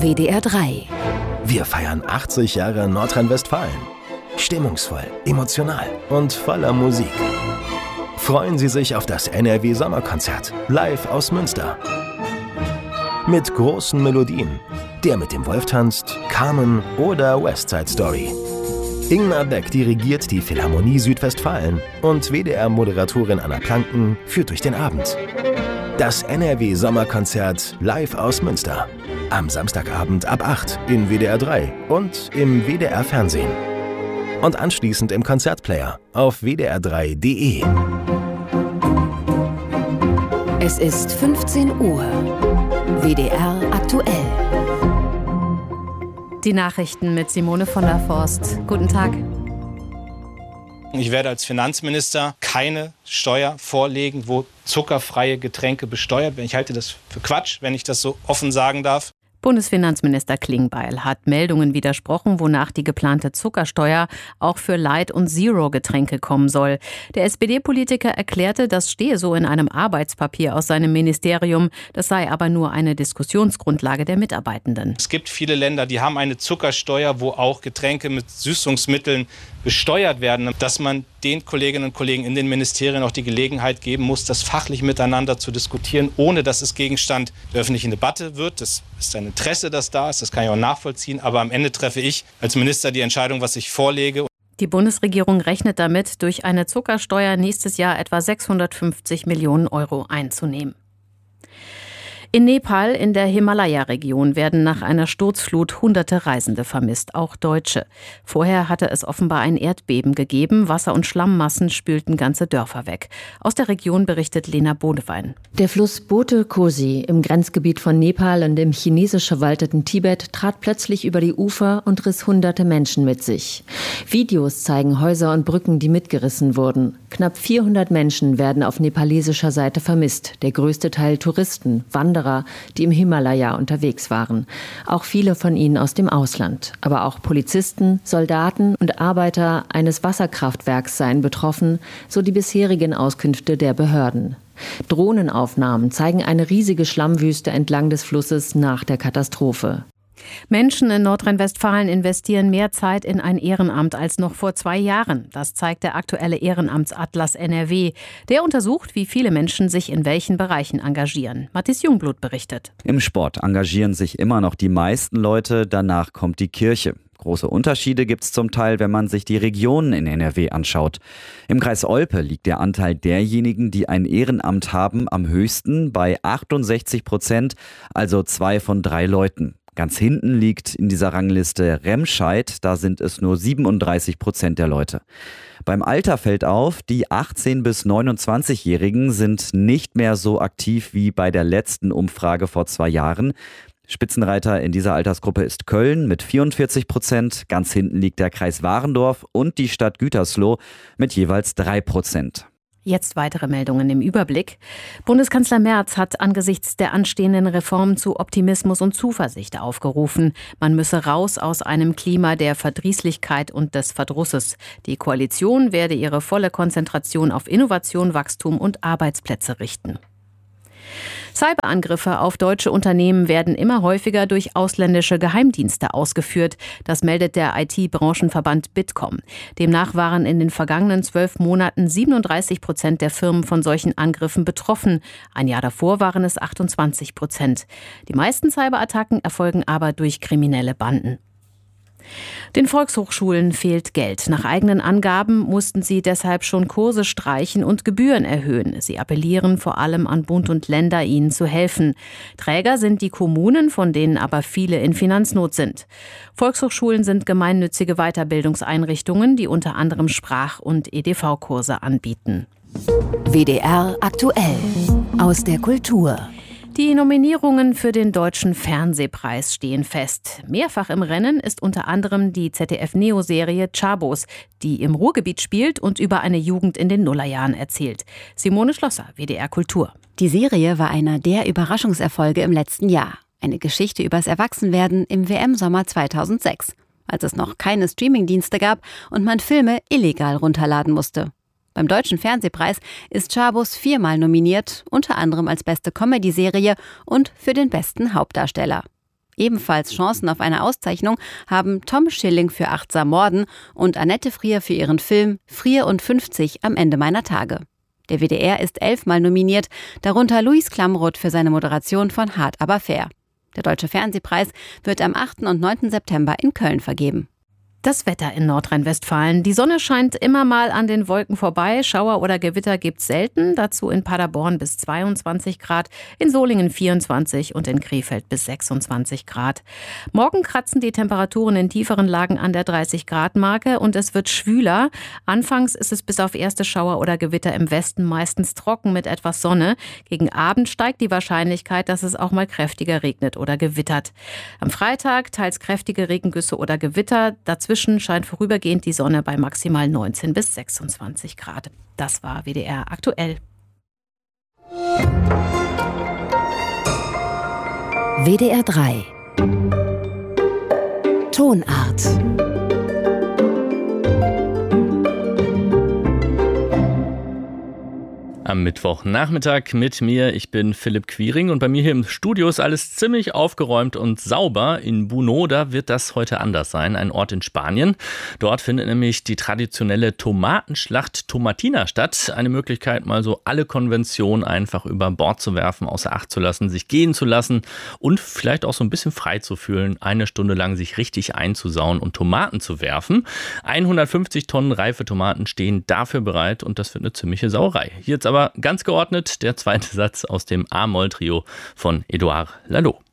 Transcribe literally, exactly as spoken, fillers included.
W D R drei. Wir feiern achtzig Jahre Nordrhein-Westfalen. Stimmungsvoll, emotional und voller Musik. Freuen Sie sich auf das N R W-Sommerkonzert, live aus Münster. Mit großen Melodien, Der mit dem Wolf tanzt, Carmen oder West Side Story. Ingmar Beck dirigiert die Philharmonie Südwestfalen und W D R-Moderatorin Anna Planken führt durch den Abend. Das N R W-Sommerkonzert live aus Münster. Am Samstagabend ab acht in W D R drei und im W D R-Fernsehen. Und anschließend im Konzertplayer auf w d r drei punkt d e. Es ist fünfzehn Uhr. W D R aktuell. Die Nachrichten mit Simone von der Forst. Guten Tag. Ich werde als Finanzminister keine Steuer vorlegen, wo zuckerfreie Getränke besteuert werden. Ich halte das für Quatsch, wenn ich das so offen sagen darf. Bundesfinanzminister Klingbeil hat Meldungen widersprochen, wonach die geplante Zuckersteuer auch für Light- und Zero-Getränke kommen soll. Der S P D-Politiker erklärte, das stehe so in einem Arbeitspapier aus seinem Ministerium. Das sei aber nur eine Diskussionsgrundlage der Mitarbeitenden. Es gibt viele Länder, die haben eine Zuckersteuer, wo auch Getränke mit Süßungsmitteln besteuert werden. Dass man den Kolleginnen und Kollegen in den Ministerien auch die Gelegenheit geben muss, das fachlich miteinander zu diskutieren, ohne dass es Gegenstand der öffentlichen Debatte wird. Das ist ein Interesse, das da ist, das kann ich auch nachvollziehen. Aber am Ende treffe ich als Minister die Entscheidung, was ich vorlege. Die Bundesregierung rechnet damit, durch eine Zuckersteuer nächstes Jahr etwa sechshundertfünfzig Millionen Euro einzunehmen. In Nepal in der Himalaya-Region werden nach einer Sturzflut hunderte Reisende vermisst, auch Deutsche. Vorher hatte es offenbar ein Erdbeben gegeben. Wasser- und Schlammmassen spülten ganze Dörfer weg. Aus der Region berichtet Lena Bodewein. Der Fluss Bote Kosi im Grenzgebiet von Nepal und im chinesisch verwalteten Tibet trat plötzlich über die Ufer und riss hunderte Menschen mit sich. Videos zeigen Häuser und Brücken, die mitgerissen wurden. Knapp vierhundert Menschen werden auf nepalesischer Seite vermisst. Der größte Teil Touristen, Wanderer, die im Himalaya unterwegs waren. Auch viele von ihnen aus dem Ausland. Aber auch Polizisten, Soldaten und Arbeiter eines Wasserkraftwerks seien betroffen, so die bisherigen Auskünfte der Behörden. Drohnenaufnahmen zeigen eine riesige Schlammwüste entlang des Flusses nach der Katastrophe. Menschen in Nordrhein-Westfalen investieren mehr Zeit in ein Ehrenamt als noch vor zwei Jahren. Das zeigt der aktuelle Ehrenamtsatlas N R W. Der untersucht, wie viele Menschen sich in welchen Bereichen engagieren. Matthias Jungblut berichtet. Im Sport engagieren sich immer noch die meisten Leute, danach kommt die Kirche. Große Unterschiede gibt es zum Teil, wenn man sich die Regionen in N R W anschaut. Im Kreis Olpe liegt der Anteil derjenigen, die ein Ehrenamt haben, am höchsten bei achtundsechzig Prozent, also zwei von drei Leuten. Ganz hinten liegt in dieser Rangliste Remscheid, da sind es nur siebenunddreißig Prozent der Leute. Beim Alter fällt auf, die achtzehn- bis neunundzwanzigjährigen sind nicht mehr so aktiv wie bei der letzten Umfrage vor zwei Jahren. Spitzenreiter in dieser Altersgruppe ist Köln mit vierundvierzig Prozent, ganz hinten liegt der Kreis Warendorf und die Stadt Gütersloh mit jeweils drei Prozent. Jetzt weitere Meldungen im Überblick. Bundeskanzler Merz hat angesichts der anstehenden Reformen zu Optimismus und Zuversicht aufgerufen. Man müsse raus aus einem Klima der Verdrießlichkeit und des Verdrusses. Die Koalition werde ihre volle Konzentration auf Innovation, Wachstum und Arbeitsplätze richten. Cyberangriffe auf deutsche Unternehmen werden immer häufiger durch ausländische Geheimdienste ausgeführt. Das meldet der I T-Branchenverband Bitkom. Demnach waren in den vergangenen zwölf Monaten siebenunddreißig Prozent der Firmen von solchen Angriffen betroffen. Ein Jahr davor waren es achtundzwanzig Prozent. Die meisten Cyberattacken erfolgen aber durch kriminelle Banden. Den Volkshochschulen fehlt Geld. Nach eigenen Angaben mussten sie deshalb schon Kurse streichen und Gebühren erhöhen. Sie appellieren vor allem an Bund und Länder, ihnen zu helfen. Träger sind die Kommunen, von denen aber viele in Finanznot sind. Volkshochschulen sind gemeinnützige Weiterbildungseinrichtungen, die unter anderem Sprach- und E D V-Kurse anbieten. W D R aktuell. Aus der Kultur. Die Nominierungen für den Deutschen Fernsehpreis stehen fest. Mehrfach im Rennen ist unter anderem die Z D F-Neo-Serie Chabos, die im Ruhrgebiet spielt und über eine Jugend in den Nullerjahren erzählt. Simone Schlosser, W D R Kultur. Die Serie war einer der Überraschungserfolge im letzten Jahr. Eine Geschichte übers Erwachsenwerden im W M-Sommer zweitausendsechs, als es noch keine Streamingdienste gab und man Filme illegal runterladen musste. Beim Deutschen Fernsehpreis ist Chabos viermal nominiert, unter anderem als beste Comedy-Serie und für den besten Hauptdarsteller. Ebenfalls Chancen auf eine Auszeichnung haben Tom Schilling für Achtsam Morden und Annette Frier für ihren Film Frier und fünfzig am Ende meiner Tage. Der W D R ist elfmal nominiert, darunter Luis Klamroth für seine Moderation von Hart aber fair. Der Deutsche Fernsehpreis wird am achten und neunten September in Köln vergeben. Das Wetter in Nordrhein-Westfalen. Die Sonne scheint immer mal an den Wolken vorbei. Schauer oder Gewitter gibt's selten. Dazu in Paderborn bis zweiundzwanzig Grad, in Solingen vierundzwanzig und in Krefeld bis sechsundzwanzig Grad. Morgen kratzen die Temperaturen in tieferen Lagen an der dreißig Grad Marke und es wird schwüler. Anfangs ist es bis auf erste Schauer oder Gewitter im Westen meistens trocken mit etwas Sonne. Gegen Abend steigt die Wahrscheinlichkeit, dass es auch mal kräftiger regnet oder gewittert. Am Freitag teils kräftige Regengüsse oder Gewitter. Dazwischen scheint vorübergehend die Sonne bei maximal neunzehn bis sechsundzwanzig Grad. Das war W D R aktuell. W D R drei Tonart. Am Mittwochnachmittag mit mir. Ich bin Philipp Quiring und bei mir hier im Studio ist alles ziemlich aufgeräumt und sauber. In Bunó, da wird das heute anders sein, ein Ort in Spanien. Dort findet nämlich die traditionelle Tomatenschlacht Tomatina statt. Eine Möglichkeit, mal so alle Konventionen einfach über Bord zu werfen, außer Acht zu lassen, sich gehen zu lassen und vielleicht auch so ein bisschen frei zu fühlen, eine Stunde lang sich richtig einzusauen und Tomaten zu werfen. hundertfünfzig Tonnen reife Tomaten stehen dafür bereit und das wird eine ziemliche Sauerei. Hier jetzt aber ganz geordnet der zweite Satz aus dem A-Moll-Trio von Édouard Laloux.